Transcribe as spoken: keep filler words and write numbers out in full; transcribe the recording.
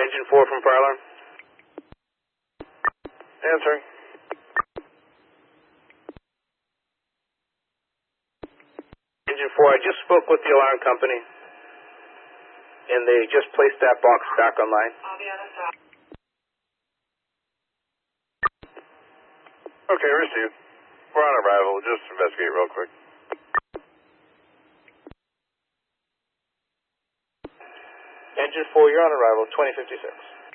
Engine four from fire alarm. Answering. Engine four, I just spoke with the alarm company, and they just placed that box back online. Okay, received. We're on arrival. Just investigate real quick. Engine four, you're on arrival, twenty fifty-six.